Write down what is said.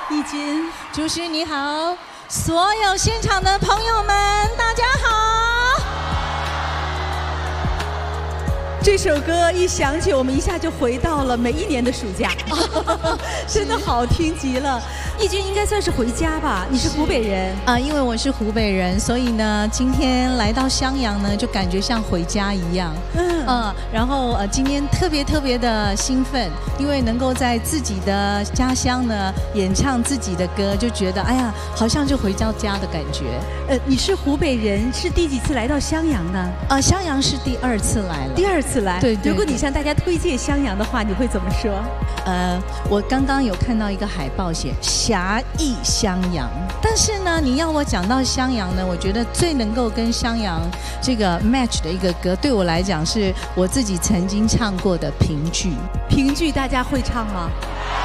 义军， 主席你好，所有现场的朋友们，大家好。 这首歌一响起，我们一下就回到了每一年的暑假，真的好听极了。义军应该算是回家吧？你是湖北人啊？因为我是湖北人，所以呢，今天来到襄阳呢，就感觉像回家一样。然后今天特别的兴奋，因为能够在自己的家乡呢演唱自己的歌，就觉得哎呀，好像就回到家的感觉。 你是湖北人，是第几次来到襄阳呢？ 襄阳是第2次来了。 第2次来。 对。 如果你向大家推荐襄阳的话，你会怎么说？ 我刚刚有看到一个海报写侠义襄阳，但是呢，你要我讲到襄阳呢，我觉得最能够跟襄阳这个 match 的一个歌，对我来讲是我自己曾经唱过的评剧。 评剧大家会唱吗？